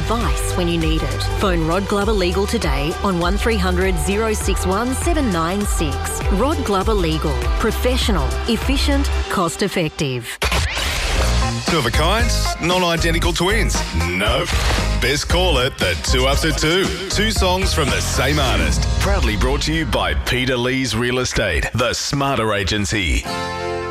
advice when you need it. Phone Rod Glover Legal today on 1300 061 796. Rod Glover Legal. Professional, efficient, cost effective. Two of a kind, non-identical twins. Nope. Best call it the 2 After 2. Two songs from the same artist. Proudly brought to you by Peter Lee's Real Estate, the Smarter Agency.